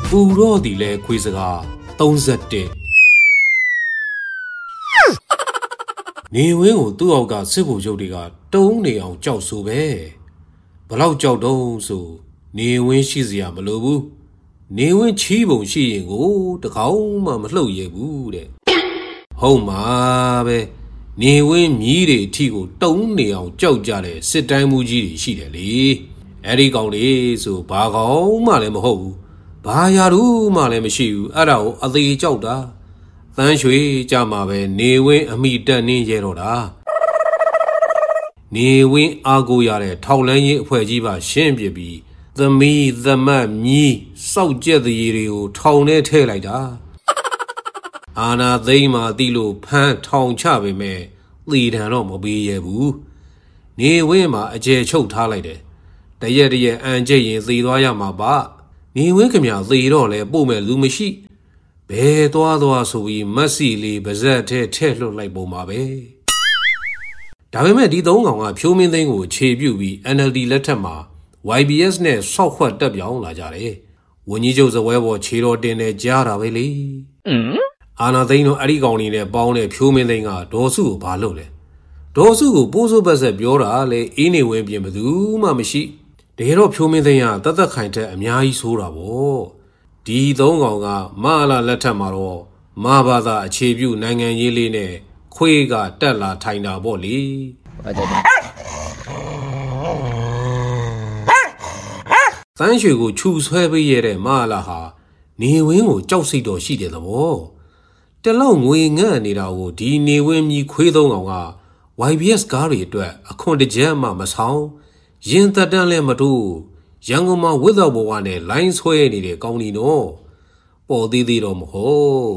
ပူတော့ဒီလဲခွေးစကား31နေဝင်းကိုသူ့အောက်ကစစ်ဗိုလ်ချုပ်တွေကတုံးနေအောင်ကြောက်ဆိုပဲဘလောက်ကြောက်တုံးဆိုနေဝင်းရှိစရာမလိုဘူးနေဝင်းချီးပုံရှိရင်ကိုတကောင်မှမလှုပ်ရဲဘူးတဲ့ဟုတ်မှာပဲနေဝင်းမြည်တွေအထိကိုတုံးနေအောင်ကြောက်ကြတဲ့စစ်တိုင်းမူကြီးတွေရှိတယ်လေအဲ့ဒီကောင်လေးဆိုဘာကောင်မှလည်းမဟုတ်ဘူးဘာရာထူးမှလည်းမရှိဘူးအဲ့ဒါကိုအသေးကြောက်တာတန်းရွှေကြမှာပဲနေဝင်းအမိတက်နင်းရဲတော့တာနေဝင်းအားကိုရတဲ့ထောက်လန်းရေးအဖွဲ့ကြီးပါရှင်းပြပြီးသမီးသမတ်မြီးစောက်ကျက်တရေတွေကိုထောင်ထဲထည့်လိုက်တာအာနာသိမ့်မှာတိလို့ဖမ်းထောင်ချပေမဲ့သေတံတော့မပေးရဘူးနေဝင်းမှာအကျယ်ချုပ်ထားလိုက်တယ်တရက်အန်ကျိတ်ရင်သေသွားရမှာပါနေဝင်းခင်ဗျာသေတော့လဲပို့မဲ့လူမရှိဘယ်သွားဆိုပြီးမက်ဆီလေးပါဇက်ထဲထည့်လွှတ်လိုက်ပုံပါပဲဒါပေမဲ့ဒီသုံးကောင်ကဖြိုးမင်းသိန်းကိုခြေပြုတ်ပြီး NLD လက်ထက်မှာ YBS နဲ့ဆောက်ခွက်တက်ပြောင်းလာကြတယ်ဝန်ကြီးချုပ်ဇပွဲပေါ်ခြေတော်တင်နေကြားတာပဲလေအာနာသိန်းတို့အဲ့ဒီကောင်လေးနဲ့ပေါင်းတဲ့ဖြိုးမင်းသိန်းကဒေါ်စုကိုဘာလုပ်လဲဒေါ်စုကိုပိုးစိုးပတ်ဆက်ပြောတာလေအေးနေဝင်ပြင်ဘယ်သူမှမရှိတကယ်တော့ဖြိုးမင်းသိန်းကတတ်ခိုင်တဲ့အများကြီးဆိုးတာပေါ့ဒီသုံးကောင်ကမလာလက်ထက်မှာတော့မဘာသာအခြေပြုနိုင်ငံရေးလေးနဲ့ခွေးကတက်လာထိုင်တာပေါ့လေတန်းရွှေကိုခြူဆွဲပေးရတဲ့မလာဟာနေဝင်းကိုကြောက်စိတ်တော်ရှိတဲ့သဘောတလောက်ငွေငန့်နေတာကိုဒီနေဝင်းမြည်ခွေးသုံးကောင်က YBS ကားတွေအတွက်အခွန်တကြက်မှမဆောင်ရင်တက်တန်းလည်းမတိုးရန်ကုန်မှာဝစ်တော်ဘဝနဲ့လိုင်းဆွဲနေတဲ့ကောင်းဒီနော်ပေါ်သေးသေးတော့မဟုတ်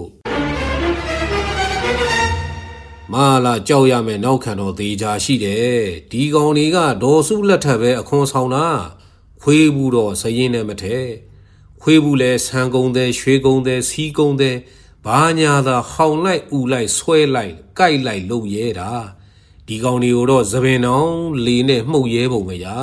မလာကြောက်ရမယ်နောက်ခံတော့သေးချာရှိတယ်ဒီကောင်တွေကဒေါ်စုလက်ထပ်ပဲအခွန်ဆောင်တာခွေးဘူးတော့စရင်နဲ့မထဲခွေးဘူးလဲဆန်ကုန်းတဲ့ရွှေကုန်းတဲ့စီးကုန်းတဲ့ဘာညာသာဟောင်လိုက်ဥလိုက်ဆွဲလိုက်ကြိုက်လိုက်လုပ်ရဲတာဒီကောင်တွေကိုတော့သပင်အောင်လေနဲ့မှုတ်ရဲပုံပဲရ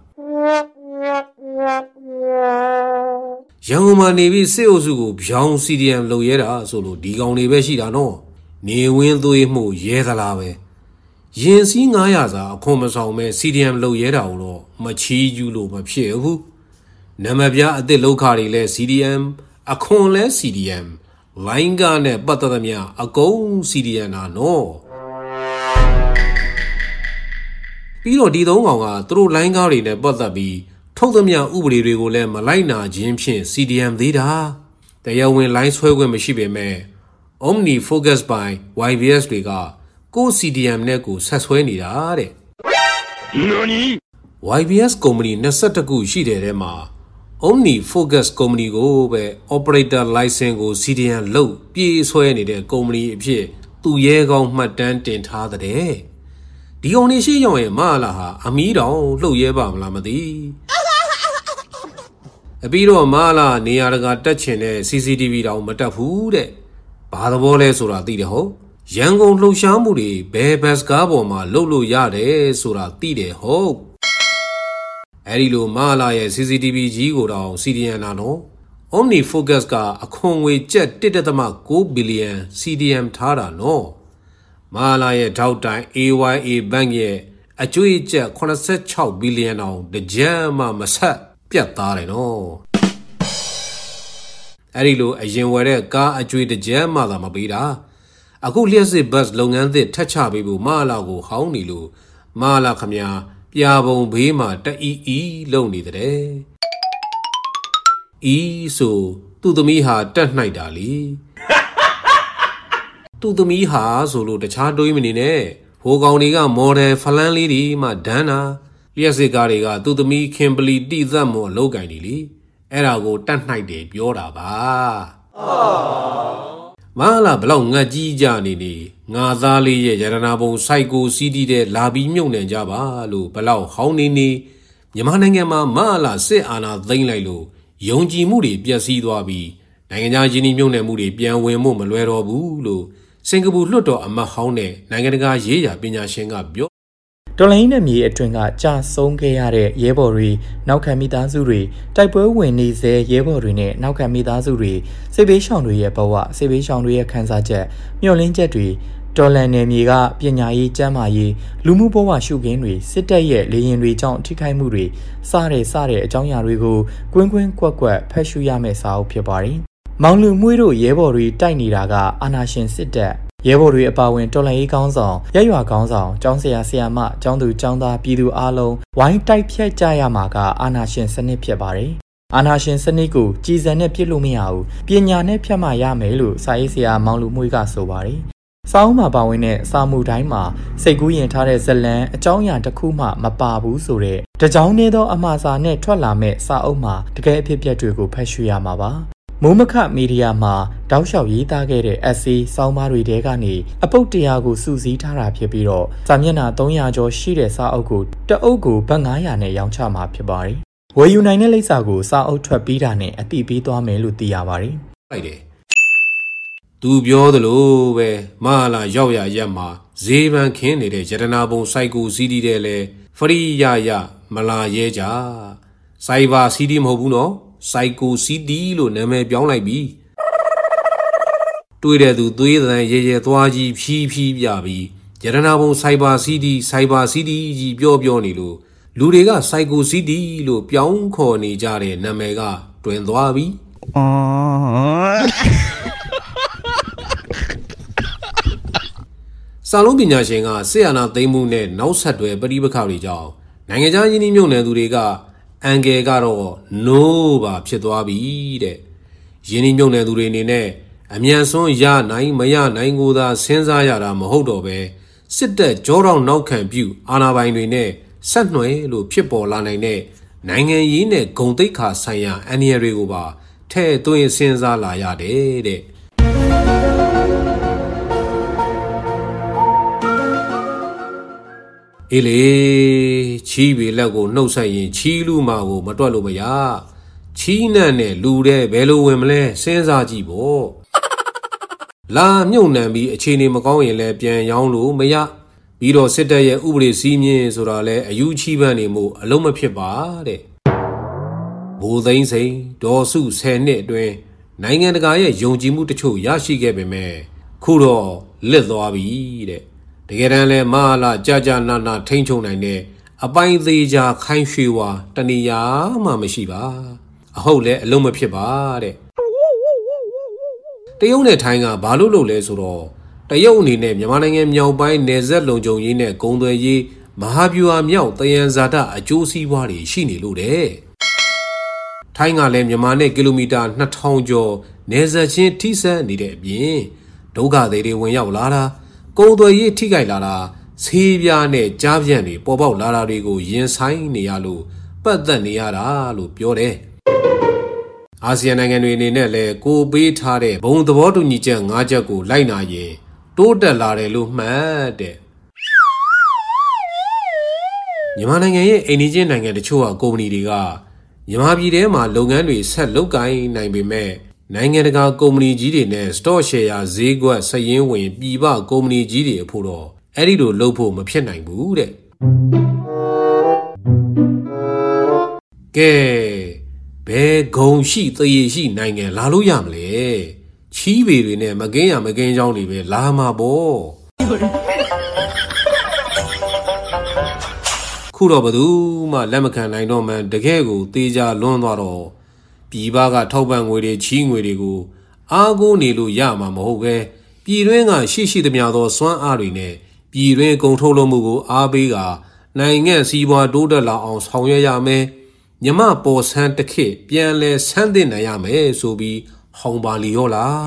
ရန်ကုန်မှာနေပြီးစစ်အုပ်စုကိုပြောင်း CDM လုပ်ရဲတာဆိုလို့ဒီကောင်တွေပဲရှိတာနော်နေဝင်းသွေးမှုရဲသလားပဲရင်စည်း900စာအခွန်မဆောင်မဲ့ CDM လုပ်ရဲတာကိုတော့မချီးကျူးလို့မဖြစ်ဘူးနံပါတ်ပြအစ်စ်လောက်ခါတွေလဲ CDM အခွန်လဲ CDM လိုင်းကားနဲ့ပတ်သက်သမျှအကုန် CDM တာနော်ပြီးတော့ဒီသုံးကောင်ကသူတို့လိုင်းကားတွေနဲ့ပတ်သက်ပြီးထုတ်သမျှဥပဒေတွေကိုလည်းမလိုက်နာခြင်းဖြင့် CDM သေးတာတရားဝင်လိုင်းဆွဲခွင့်မရှိပေမဲ့ Omni Focus by YBS တွေကကို CDM နဲ့ကိုဆက်ဆွဲနေတာတဲ့ YBS ကုမ္ပဏီ21ခုရှိတဲ့ထဲမှာ Omni Focus ကုမ္ပဏီကိုပဲ Operator License ကို CDM လုပ်ပြေးဆွဲနေတဲ့ကုမ္ပဏီအဖြစ်သူရဲကောင်းမှတ်တမ်းတင်ထားတဲ့ဒီကောင်နေရှိရောက်ရင်မလာဟာအမီးတောင်လှုပ်ရဲပါမလားမသိအပြီးတော့မလာနေရာတကာတက်ချင်တဲ့ CCTV တောင်မတက်ဘူးတဲ့ဘာသဘောလဲဆိုတာသိတယ်ဟုတ်ရန်ကုန်လှုပ်ရှားမှုတွေဘယ်ဘတ်ကားပေါ်မှာလှုပ်လို့ရတယ်ဆိုတာသိတယ်ဟုတ်အဲ့ဒီလိုမလာရဲ့ CCTV ကြီးကိုတောင် CDM နာနော် Omni Focus ကအခွန်ငွေကျပ် 1.9 ဘီလီယံ CDM ထားတာနော်မလာရဲ့ထောက်တိုင် AYA Bank ရဲ့အကျွေးကျပ်86ဘီလီယံတောင်တကြမ်းမှမဆက်ပြတ်သားတယ်နော်အဲ့ဒီလိုအရင်ဝယ်တဲ့ကားအကျွေးတကြမ်းမှသာမပေးတာအခုလျှက်စစ်ဘတ်လုပ်ငန်းသစ်ထပ်ချပေးဖို့မလာကိုဟောင်းနေလို့မလာခမညာပြာပုံဘေးမှာတအီလုံနေတဲ့ဆိုသူ့သမီးဟာတက်နှိုက်တာလေသူ့သမီးဟာဆိုလို့တခြားတွေးမနေနဲ့ဟိုကောင်တွေကမော်ဒယ်ဖလန်းလေးတွေမှဒန်းတာလျှက်စစ်ကားတွေကသူ့သမီးခင်ပလီတိသက်မော်လောက်ကိုင်နေလေအဲ့ဒါကိုတက်နှိုက်တယ်ပြောတာပါမလာဘလောက်ငတ်ကြီးကြနေငါသားလေးရဲ့ရတနာပုံစိုက်ကိုစီးတီးတဲ့လာပြီးမြုပ်နှံကြပါလို့ဘလောက်ဟောင်းနေမြန်မာနိုင်ငံမှာမလာစစ်အာဏာသိမ်းလိုက်လို့ယုံကြည်မှုတွေပျက်စီးသွားပြီးနိုင်ငံခြားယင်းနှမြုပ်နှံမှုတွေပြန်ဝင်ဖို့မလွယ်တော့ဘူးလို့စင်ကာပူလွှတ်တော်အမတ်ဟောင်းနဲ့နိုင်ငံတကာရေးရာပညာရှင်ကပြောတော်လိုင်းနဲ့မြေအတွင်းကကြာဆုံးခဲ့ရတဲ့ရဲဘော်တွေနောက်ခံမိသားစုတွေတိုက်ပွဲဝင်နေစေရဲဘော်တွေနဲ့နောက်ခံမိသားစုတွေစစ်ဘေးရှောင်တွေရဲ့ဘဝစစ်ဘေးရှောင်တွေရဲ့ခံစားချက်မျှော်လင့်ချက်တွေတော်လန်နယ်မြေကပညာရေးကျန်းမာရေးလူမှုဘဝရှုခင်းတွေစစ်တပ်ရဲ့လေရင်တွေကြောင့်ထိခိုက်မှုတွေစတဲ့အကြောင်းအရာတွေကိုကွင်းကွင်းကွက်ကွက်ဖတ်ရှုရမယ့်စာအုပ်ဖြစ်ပါတယ်။မောင်လူမှုတို့ရဲဘော်တွေတိုက်နေတာကအာဏာရှင်စစ်တပ်ရဲဘော်တွေအပါအဝင်တော်လှန်ရေးကောင်းဆောင်ရက်ရွာကောင်းဆောင်ကျောင်းဆရာဆရာမကျောင်းသူကျောင်းသားပြည်သူအားလုံးဝိုင်းတိုက်ဖြတ်ကြရမှာကအာဏာရှင်စနစ်ဖြစ်ပါတယ်။အာဏာရှင်စနစ်ကိုကြည်စံနဲ့ပြစ်လို့မရဘူးပညာနဲ့ဖြတ်မှရမယ်လို့စာရေးဆရာမောင်လူမှုကဆိုပါတယ်။စာအုပ်မှာပါဝင်တဲ့စာမှုတိုင်းမှာစိတ်ကူးရင်ထားတဲ့ဇလံအကြောင်းအရာတစ်ခုမှမပါဘူးဆိုတဲ့တကြောင်နေသောအမှားစာနဲ့ထွက်လာမဲ့စာအုပ်မှာတကယ်အဖြစ်အပျက်တွေကိုဖတ်ရှုရမှာပါမိုးမခမီဒီယာမှာတောက်လျှောက်ရေးသားခဲ့တဲ့ essay ဆောင်းပါးတွေထဲကနေအပုတ်တရားကိုစုစည်းထားတာဖြစ်ပြီးတော့စာမျက်နှာ300ကျော်ရှိတဲ့စာအုပ်ကိုတအုပ်ကိုဘတ်900နဲ့ရောင်းချမှာဖြစ်ပါတယ်။ဝယ်ယူနိုင်တဲ့လိပ်စာကိုစာအုပ်ထွက်ပြီးတာနဲ့အတိပေးသွားမယ်လို့သိရပါတယ်။ဟုတ်တယ်။သူပြောသလိုပဲမဟာလာရောက်ရရက်မှာဈေးပန်းခင်းနေတဲ့ရတနာပုံစိုက်ကိုစီးတီးတဲ့လဲဖရီရရမလာရဲကြ။စိုက်ပါစီးတီးမဟုတ်ဘူးနော်။စိုက်ကိုစီးတီးလို့နာမည်ပြောင်းလိုက်ပြီတွေ့တဲ့သူသွေးသံရဲရဲသွားကြီးဖြီးဖြီးပြပြီးရတနာပုံစိုက်ပါစီးတီးကြီးပြောနေလို့လူတွေကစိုက်ကိုစီးတီးလို့ပြောင်းခေါ်နေကြတဲ့နာမည်ကတွင်သွားပြီစာလုံးပညာရှင်ကဆေးအာနာသိမ့်မှုနဲ့နောက်ဆက်တွဲပဋိပက္ခတွေကြောင့်နိုင်ငံခြားယင်းနှိမ့်မြုပ်နယ်သူတွေကအန်ကယ်ကတော့ no ပါဖြစ်သွားပြီတဲ့ယင်းနှိမ့်မြုပ်နယ်သူတွေအနေနဲ့အမြန်ဆုံးရနိုင်မရနိုင်ကိုသာစဉ်းစားရတာမဟုတ်တော့ပဲစစ်တပ်ကြောတောင်နောက်ခံပြုအာဏာပိုင်တွေနဲ့ဆက်နွယ်လို့ဖြစ်ပေါ်လာနိုင်တဲ့နိုင်ငံရေးနဲ့ဂုဏ်သိက္ခာဆိုင်ရာအန္တရာယ်တွေကိုပါထဲ့သွင်းစဉ်းစားလာရတယ်တဲ့အေးလေချီးပေလက်ကိုနှုတ်ဆက်ရင်ချီးလူမာကိုမတွက်လို့မရချီးနှံ့နဲ့လူတဲ့ဘယ်လိုဝင်မလဲစဉ်းစားကြည့်ပေါ့လာမြုပ်နှံပြီးအခြေအနေမကောင်းရင်လည်းပြန်ရောင်းလို့မရပြီးတော့စစ်တပ်ရဲ့ဥပဒေစည်းမျဉ်းဆိုတာလဲအယူချီးပန်းနေမှုအလုံးမဖြစ်ပါတဲ့ဘိုးသိန်းစိန်ဒေါ်စု10နှစ်အတွင်းနိုင်ငံတကာရဲ့ယုံကြည်မှုတချို့ရရှိခဲ့ပေမဲ့ခုတော့လစ်သွားပြီတဲ့တကယ်တမ်းလဲမဟာလာကြာနာထိန်းချုပ်နိုင်တဲ့အပိုင်းသေးချာခိုင်းရွှေဝါတဏီယာမှမရှိပါအဟုတ်လဲအလုံးမဖြစ်ပါတဲ့တရုတ်နဲ့ထိုင်းကဘာလို့လုပ်လဲဆိုတော့တရုတ်အနေနဲ့မြန်မာနိုင်ငံမြောက်ပိုင်းနယ်စပ်လုံခြုံရေးနဲ့ကုန်သွယ်ရေးမဟာဗျူဟာမြောက်တယံဇာတအကျိုးစီးပွားတွေရှိနေလို့တဲ့ထိုင်းကလည်းမြန်မာနဲ့ကီလိုမီတာ2000ကျော်နယ်စပ်ချင်းထိစပ်နေတဲ့အပြင်ဒုက္ခသည်တွေဝင်ရောက်လာတာကုန်သွယ်ရေးထိခိုက်လာတာဆေးပြားနဲ့ကြားပြန့်တွေပေါ်ပေါက်လာတာတွေကိုရင်ဆိုင်နေရလို့ပတ်သက်နေရတာလို့ပြောတယ်အာဆီယံနိုင်ငံတွေအနေနဲ့လည်းကိုပေးထားတဲ့ဘုံသဘောတူညီချက်၅ချက်ကိုလိုက်နာရင်တိုးတက်လာတယ်လို့မှတ်တဲ့မြန်မာနိုင်ငံရဲ့အိမ်နီးချင်းနိုင်ငံတချို့ကကုမ္ပဏီတွေကမြန်မာပြည်ထဲမှာလုပ်ငန်းတွေဆက်လုပ်ကိုင်နိုင်ပေမဲ့နိုင်ငံတကာကုမ္ပဏီကြီးတွေနဲ့ stock share ဈေးကွက်စည်ရင်းဝင်ပြည်ပကုမ္ပဏီကြီးတွေအဖို့တော့အဲ့ဒီလိုလုပ်ဖို့မဖြစ်နိုင်ဘူးတဲ့ကဲဘယ်ဂုံရှိသရေရှိနိုင်ငံလာလို့ရမလဲချီးပေတွေနဲ့မကင်းကြောင်းတွေပဲလာမှာပေါ့ခုတော့ဘသူမှလက်မခံနိုင်တော့မှတကယ်ကိုတေးကြလွန်းသွားတော့ပြည်ပကထောက်ပံ့ငွေတွေချီးငွေတွေကိုအားကိုးနေလို့ရမှာမဟုတ်ပဲပြည်တွင်းကရှိသမျှသောစွမ်းအားတွေနဲ့ပြည်တွင်းကုန်ထုတ်လုပ်မှုကိုအားပေးကနိုင်ငံစီးပွားတိုးတက်လာအောင်ဆောင်ရွက်ရမယ်မြမပေါ်ဆန်းတစ်ခေတ်ပြန်လဲဆန်းသင့်နိုင်ရမယ်ဆိုပြီးဟောင်းပါလီရောလား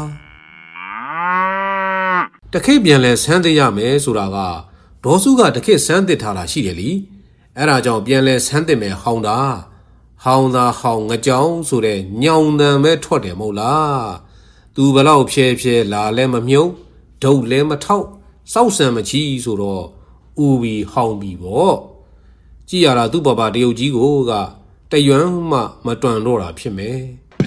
တစ်ခေတ်ပြန်လဲဆန်းသင့်ရမယ်ဆိုတာကဒေါ်စုကတစ်ခေတ်ဆန်းသင့်ထားတာရှိတယ်လीအဲ့ဒါကြောင့်ပြန်လဲဆန်းသင့်မယ်ဟောင်းတာဟောင်းငကြောင်ဆိုတဲ့ညောင်တန်ပဲထွက်တယ်မဟုတ်လားသူဘလောက်ဖြဲလာလဲမမြုပ်ဒုတ်လဲမထောက်စောက်ဆံမချီဆိုတော့ဥပြီးဟောင်းပြီးပေါ့ကြည်ရတာသူ့ဘတရုတ်ကြီးကိုကတရွမ်းမှမတွန်တော့တာဖြစ်မယ်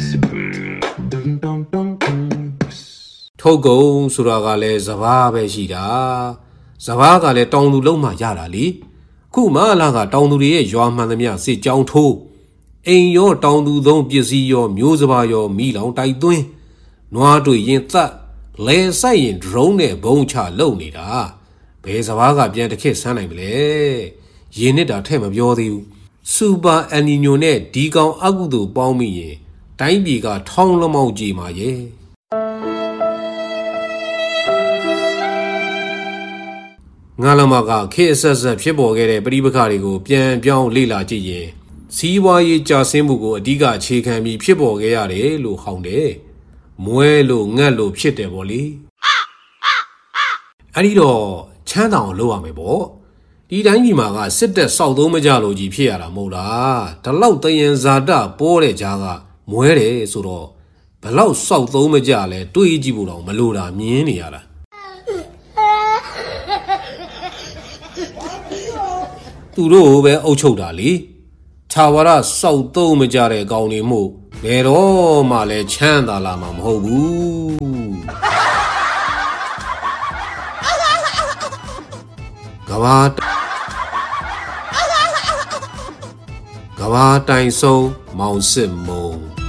ထုတ်ကုန်ဆိုတာကလည်းစဘာပဲရှိတာစဘာကလည်းတောင်သူလုံးမှရတာလေခုမလာကတောင်သူတွေရဲ့ရွာမှန်သမျှစစ်ကြောင်းထိုးအိမ်ရောတောင်သူသုံးပစ္စည်းရောမျိုးစပါရောမိလောင်တိုက်သွင်းနွားတွေရင်သက်လဲဆိုင်ရင်ဒရုန်းနဲ့ဘုံချလုံနေတာဘယ်စဘာကပြန်တစ်ခက်ဆန်းနိုင်မလဲရင်းနစ်တာထဲ့မပြောသေးဘူးစူပါအန်နီညိုနဲ့ဒီကောင်အကုသို့ပေါင်းမိရင်တိုင်းပြည်ကထောင်းလမောက်ကြီးမှာရဲ့ငါလမကခေအဆက်ဆက်ဖြစ်ပေါ်ခဲ့တဲ့ပဋိပက္ခတွေကိုပြန်ပြောင်းလေ့လာကြည့်ရင်စီးပွားရေးကြာဆင်းမှုကိုအဓိကအခြေခံပြီးဖြစ်ပေါ်ခဲ့ရတယ်လို့ဟောင်းတယ်မွဲလို့ငတ်လို့ဖြစ်တယ်ပေါ့လေအဲ့ဒီတော့ချမ်းသာအောင်လုပ်ရမယ်ပေါ့ဒီတိုင်းကြီးမှာကစစ်တပ်စောက်သုံးမကြလို့ကြီးဖြစ်ရတာမဟုတ်လားဒီလောက်တယံဇာတပေါ်တဲ့ကြားကမွဲတယ်ဆိုတော့ဘလောက်စောက်သုံးမကြလဲတွေးကြည့်ဖို့တော့မလိုတာမြင်နေရတာသူတို့ပဲအုပ်ချုပ်တာလေခြာဝရစောက်သုံးမကြတဲ့ကောင်တွေမို့ဘယ်တော့မှလည်းချမ်းသာလာမှာမဟုတ်ဘူးကဘာတိုင်ဆုံးမောင်စစ်မုံ